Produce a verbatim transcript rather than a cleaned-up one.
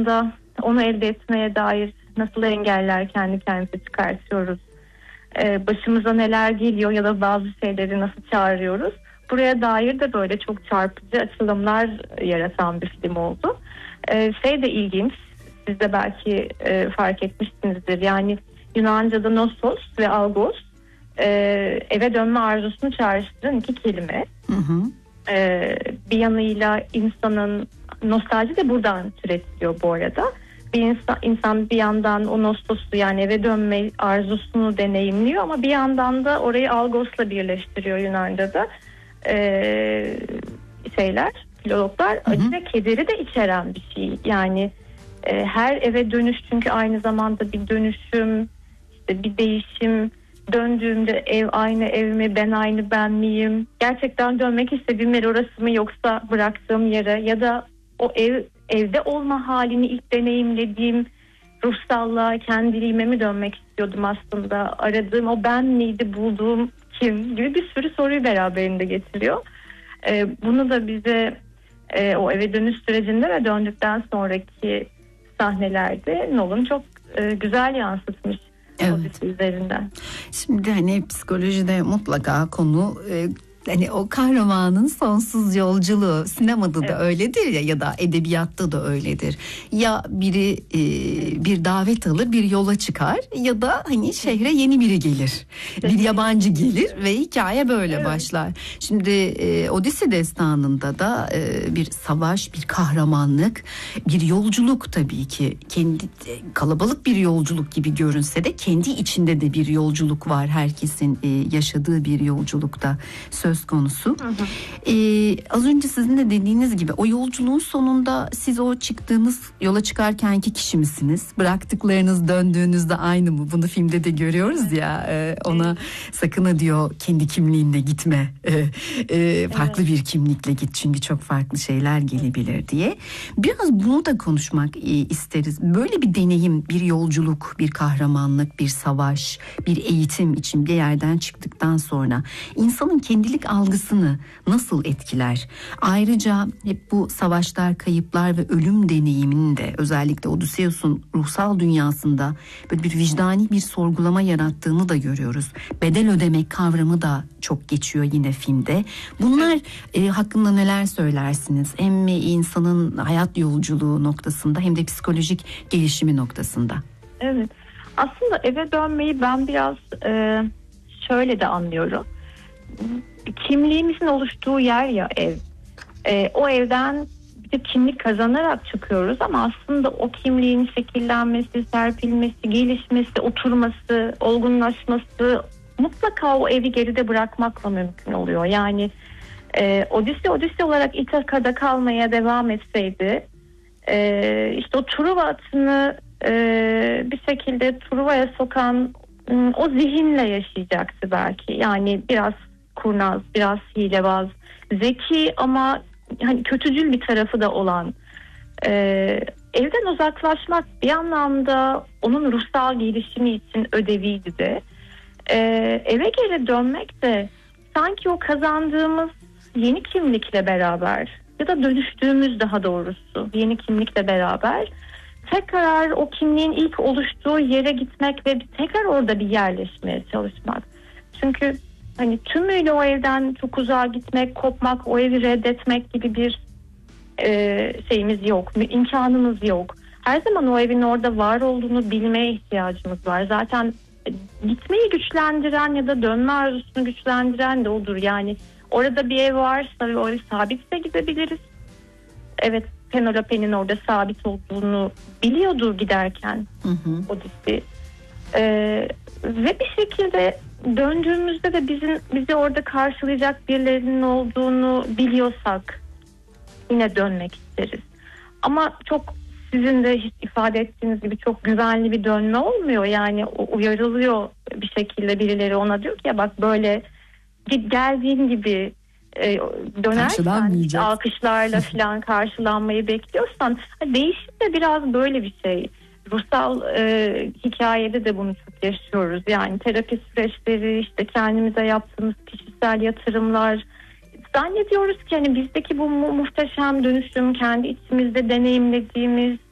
anda onu elde etmeye dair nasıl engeller kendi kendimize çıkartıyoruz? Ee, başımıza neler geliyor ya da bazı şeyleri nasıl çağırıyoruz? Buraya dair de böyle çok çarpıcı açılımlar yaratan bir film oldu. Ee, şey de ilginç, siz de belki e, fark etmişsinizdir. Yani Yunanca'da nosos ve algos e, eve dönme arzusunu çağrıştıran iki kelime. Hı hı. E, bir yanıyla insanın nostalji de buradan türetiliyor bu arada. Bir insan, insan bir yandan o nostosu, yani eve dönme arzusunu deneyimliyor ama bir yandan da orayı algosla birleştiriyor Yunanca'da. Ee, şeyler, filologlar, acı ve kederi de içeren bir şey. Yani e, her eve dönüş çünkü aynı zamanda bir dönüşüm, işte bir değişim. Döndüğümde ev aynı ev mi, ben aynı ben miyim? Gerçekten dönmek istediğim yer orası mı, yoksa bıraktığım yere, ya da o ev evde olma halini ilk deneyimlediğim ruhsallığa, kendiliğime mi dönmek istiyordum aslında? Aradığım o ben miydi, bulduğum kim gibi bir sürü soruyu beraberinde getiriyor. Ee, bunu da bize e, o eve dönüş sürecinde ve döndükten sonraki sahnelerde Nolan çok e, güzel yansıtmış. Evet. Üzerinden. Şimdi hani psikolojide mutlaka konu e, hani o kahramanın sonsuz yolculuğu, sinemada da evet. öyledir ya, ya da edebiyatta da öyledir. Ya biri e, bir davet alır, bir yola çıkar, ya da hani şehre yeni biri gelir. Bir yabancı gelir ve hikaye böyle evet. başlar. Şimdi e, Odissi destanında da e, bir savaş, bir kahramanlık, bir yolculuk tabii ki. Kendi kalabalık bir yolculuk gibi görünse de kendi içinde de bir yolculuk var. Herkesin e, yaşadığı bir yolculukta söz konusu. Hı hı. Ee, az önce sizin de dediğiniz gibi o yolculuğun sonunda siz o çıktığınız, yola çıkarkenki kişi misiniz? Bıraktıklarınız döndüğünüzde aynı mı? Bunu filmde de görüyoruz evet. ya. E, ona evet. sakın ha diyor, kendi kimliğinle gitme. E, e, farklı evet. bir kimlikle git, çünkü çok farklı şeyler gelebilir diye. Biraz bunu da konuşmak e, isteriz. Böyle bir deneyim, bir yolculuk, bir kahramanlık, bir savaş, bir eğitim için bir yerden çıktıktan sonra insanın kendilik algısını nasıl etkiler? Ayrıca hep bu savaşlar, kayıplar ve ölüm deneyiminin de özellikle Odysseus'un ruhsal dünyasında böyle bir vicdani bir sorgulama yarattığını da görüyoruz. Bedel ödemek kavramı da çok geçiyor yine filmde. Bunlar e, hakkında neler söylersiniz? Hem insanın hayat yolculuğu noktasında hem de psikolojik gelişimi noktasında. Evet. Aslında eve dönmeyi ben biraz e, şöyle de anlıyorum. Kimliğimizin oluştuğu yer ya ev. E, o evden bir kimlik kazanarak çıkıyoruz ama aslında o kimliğin şekillenmesi, serpilmesi, gelişmesi, oturması, olgunlaşması mutlaka o evi geride bırakmakla mümkün oluyor. Yani e, Odissi Odissi olarak İthaka'da kalmaya devam etseydi e, işte o Truva atını e, bir şekilde Truva'ya sokan o zihinle yaşayacaktı belki. Yani biraz kurnaz, biraz hilebaz, zeki ama hani kötücül bir tarafı da olan, e, evden uzaklaşmak bir anlamda onun ruhsal gelişimi için ödeviydi de. E, eve geri dönmek de sanki o kazandığımız yeni kimlikle beraber, ya da dönüştüğümüz daha doğrusu yeni kimlikle beraber tekrar o kimliğin ilk oluştuğu yere gitmek ve tekrar orada bir yerleşmeye çalışmak. Çünkü hani tümüyle o evden çok uzağa gitmek, kopmak, o evi reddetmek gibi bir e, şeyimiz yok, imkanımız yok. Her zaman o evin orada var olduğunu bilmeye ihtiyacımız var. Zaten gitmeyi güçlendiren ya da dönme arzusunu güçlendiren de odur. Yani orada bir ev varsa ve o ev sabitse gidebiliriz. Evet, Penelope'nin orada sabit olduğunu biliyordur giderken hı hı. Odissi. Ee, ve bir şekilde döndüğümüzde de bizim bizi orada karşılayacak birilerinin olduğunu biliyorsak yine dönmek isteriz. Ama çok, sizin de ifade ettiğiniz gibi çok güvenli bir dönme olmuyor. Yani uyarılıyor bir şekilde, birileri ona diyor ki ya bak böyle geldiğin gibi e, dönersen alkışlarla falan karşılanmayı bekliyorsan, değişim de biraz böyle bir şey. Ruhsal e, hikayede de bunu çok yaşıyoruz. Yani terapi süreçleri, işte kendimize yaptığımız kişisel yatırımlar. Zannediyoruz ki hani bizdeki bu mu- muhteşem dönüşüm, kendi içimizde deneyimlediğimiz